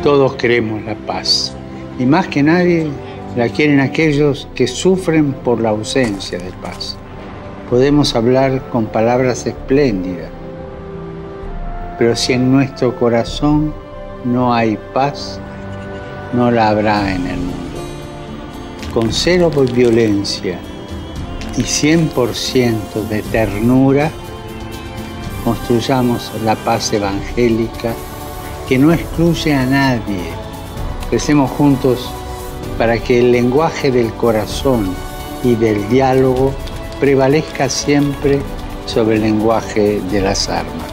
Todos queremos la paz, y más que nadie la quieren aquellos que sufren por la ausencia de paz. Podemos hablar con palabras espléndidas, pero si en nuestro corazón no hay paz, no la habrá en el mundo. Con cero violencia y 100% de ternura, construyamos la paz evangélica que no excluye a nadie. Crecemos juntos para que el lenguaje del corazón y del diálogo prevalezca siempre sobre el lenguaje de las armas.